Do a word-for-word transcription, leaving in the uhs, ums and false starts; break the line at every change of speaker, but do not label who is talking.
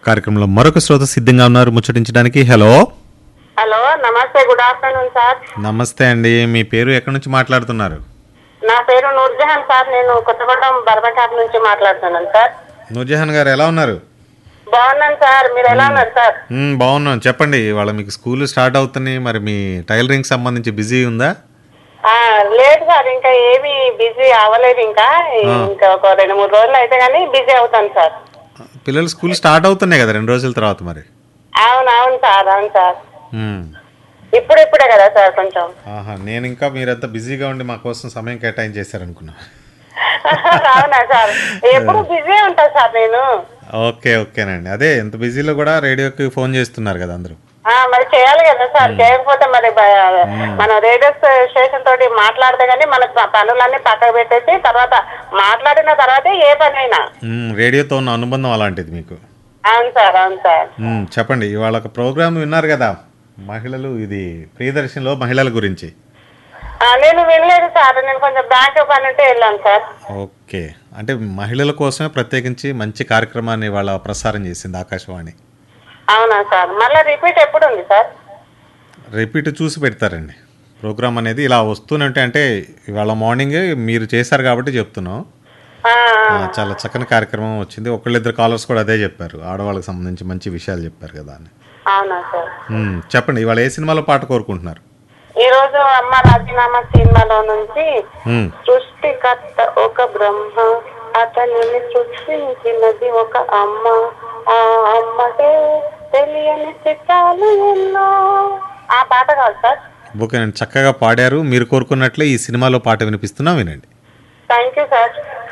కార్యక్రమంలో మరొక శ్రోత సిద్ధంగా ఉన్నారు ముచ్చటించడానికి. హలో
హలో, నమస్తే, గుడ్ ఆఫ్టర్నూన్ సార్.
నమస్తే అండి. మీ పేరు ఎక్కడి నుంచి మాట్లాడుతున్నారు?
నా పేరు నూర్జహాన్ సార్. నేను కొత్తగూడెం బర్బకాప్ నుంచి మాట్లాడుతున్నాను సార్.
నూర్జహాన్ గారు ఎలా ఉన్నారు?
బాగున్నాను సార్, మీరు ఎలా ఉన్నారు సార్?
మ్మ్, బాగున్నాం. చెప్పండి, ఇవాళ మీకు స్కూల్ స్టార్ట్ అవుతున్నాయి, మరి మీ టైలరింగ్ సంబంధించి బిజీ ఉందా?
ఆ, లేదు సార్, ఇంకా ఏమి బిజీ అవ్వలేదు. ఇంకా ఇంకా ఒక రెండు మూడు రోజులు అయితే కానీ బిజీ అవుతాను సార్.
పిల్లలు స్కూల్ స్టార్ట్ అవుతున్నాయి కదా రెండు రోజుల తర్వాత. మరి
అవును అవును సార్, అవును సార్.
మ్మ్.
ఇప్పుడు ఇప్పుడే కదా సార్ కొంచెం.
ఆహా, నేను ఇంకా మీరంతా బిజీగా ఉండి మా కోసం సమయం కేటాయించేశారనుకున్నా.
అవునా సార్, ఎప్పుడు బిజీ ఉంటా సార్ నేను.
ఓకే ఓకేనండి. అదే ఎంత బిజీలో కూడా రేడియోకి ఫోన్ చేస్తున్నారు కదా అందరూ.
ఆ, మరి చేయాలి కదా సార్. చేయకపోతే మరి బ- మనం రేడియో స్టేషన్ తోటి మాట్లాడితే గానీ మన ప- పనులన్నీ పక్కకు పెట్టేసి తర్వాత మాట్లాడిన తర్వాతే ఏ పని అయినా.
మ్మ్, రేడియోతో ఉన్న అనుబంధం అలాంటిది మీకు.
అవును సార్, అవును సార్.
మ్మ్, చెప్పండి, ఇవాళ ఒక ప్రోగ్రామ్ విన్నారు కదా, మహిళలు, ఇది ప్రియదర్శినిలో మహిళల గురించి.
ఆ, నేను వినలేదు సార్. నేను కొంచెం బ్యాంక్ పని ఉంటే వెళ్ళాను సార్.
ఓకే, అంటే మహిళల కోసమే ప్రత్యేకించి మంచి కార్యక్రమాన్ని ఇవాళ ప్రసారం చేసింది ఆకాశవాణి.
అవునా సార్, మళ్ళీ రిపీట్ ఎప్పుడు ఉంది సార్?
రిపీట్ చూసి పెడతారండి. ప్రోగ్రామ్ అనేది ఇలా వస్తూనే ఉంటాయి. అంటే ఇవాళ మార్నింగే మీరు చేశారు కాబట్టి చెప్తున్నాం.
ఆ,
ఆ, చాలా చక్కని కార్యక్రమం వచ్చింది. ఒకళ్ళిద్దరు కాలర్స్ కూడా అదే చెప్పారు, ఆడవాళ్ళకి సంబంధించి మంచి విషయాలు చెప్పారు కదా అని.
అవునా సార్.
మ్మ్, చెప్పండి, ఇవాళ ఏ సినిమాలో పాట కోరుకుంటున్నారు?
ఈ రోజు అమ్మ రాజీనామా సినిమాలో నుంచి
మ్మ్.
సృష్టికర్త ఒక బ్రహ్మ, అతనిని సృష్టించినది ఒక అమ్మ, ఆ అమ్మకే తెలియని చిత్రాలు ఎన్నో. ఆ పాట కాదు సార్.
ఓకే, చక్కగా పాడారు. మీరు కోరుకున్నట్లే ఈ సినిమాలో పాట వినిపిస్తున్నా, వినండి.
Thank you sir.